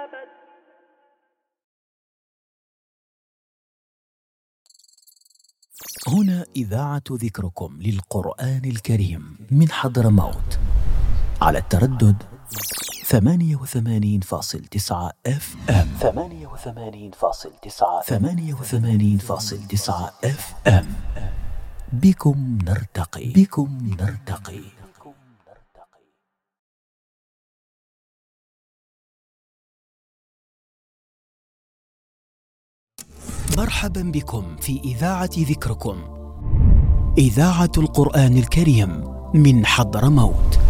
هنا إذاعة ذكركم للقرآن الكريم من حضرموت على التردد 88.9 FM 88.9 FM. بكم نرتقي. مرحبا بكم في إذاعة ذكركم، إذاعة القرآن الكريم من حضرموت.